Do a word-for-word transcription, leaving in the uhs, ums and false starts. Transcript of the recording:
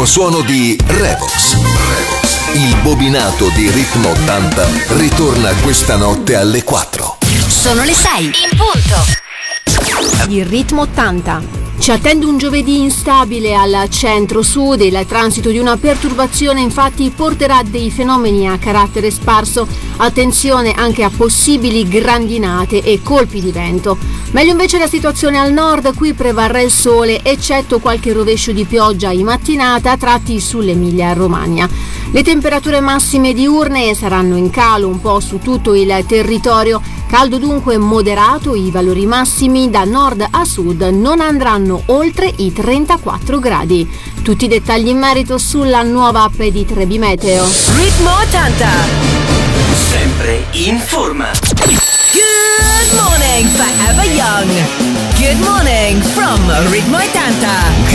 nuovo suono di Revox. Revox. Il bobinato di Ritmo ottanta ritorna questa notte alle quattro. Sono le sei in punto. Il Ritmo ottanta. Ci attende un giovedì instabile al centro-sud. Il transito di una perturbazione infatti porterà dei fenomeni a carattere sparso. Attenzione anche a possibili grandinate e colpi di vento. Meglio invece la situazione al nord, qui prevarrà il sole, eccetto qualche rovescio di pioggia in mattinata a tratti sull'Emilia Romagna. Le temperature massime diurne saranno in calo un po' su tutto il territorio. Caldo dunque moderato, i valori massimi da nord a sud non andranno oltre i trentaquattro gradi. Tutti i dettagli in merito sulla nuova app di Trebi Meteo. Ritmo ottanta. Sempre in forma. Good morning, forever young. Good morning from Ritmo ottanta.